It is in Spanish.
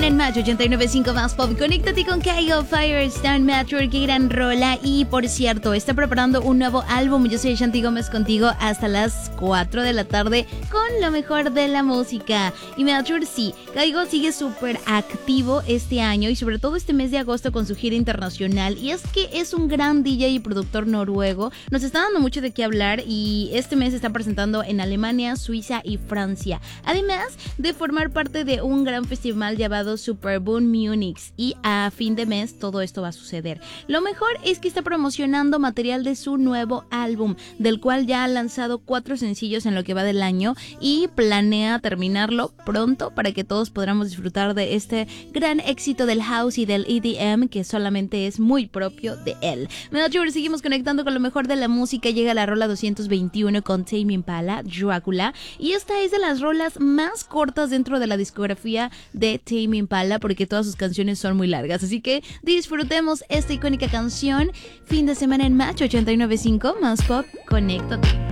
en Match 89.5 Más Pop. Conéctate con K.O. Firestone Mature, qué gran rola. Y por cierto, está preparando un nuevo álbum. Yo soy Shanti Gómez contigo hasta las 4 de la tarde con lo mejor de la música. Y Mature sí, K.O. sigue súper activo este año y sobre todo este mes de agosto con su gira internacional. Y es que es un gran DJ y productor noruego. Nos está dando mucho de qué hablar y este mes se está presentando en Alemania, Suiza y Francia. Además de formar parte de un gran festival llamado Superboom Munich, y a fin de mes todo esto va a suceder. Lo mejor es que está promocionando material de su nuevo álbum, del cual ya ha lanzado 4 sencillos en lo que va del año y planea terminarlo pronto para que todos podamos disfrutar de este gran éxito del house y del EDM que solamente es muy propio de él. Mature, seguimos conectando con lo mejor de la música. Llega la rola 221 con Tame Impala, Drácula, y esta es de las rolas más cortas dentro de la discografía de Tame Impala porque todas sus canciones son muy largas, así que disfrutemos esta icónica canción. Fin de semana en Match 89.5 Más Pop, conéctate.